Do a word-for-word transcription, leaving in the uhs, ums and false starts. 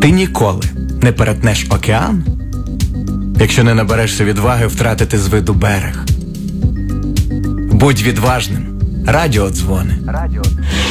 Ти ніколи не перетнеш океан, якщо не наберешся відваги втратити з виду берег. Будь відважним. Радіодзвони. Радіодзвони.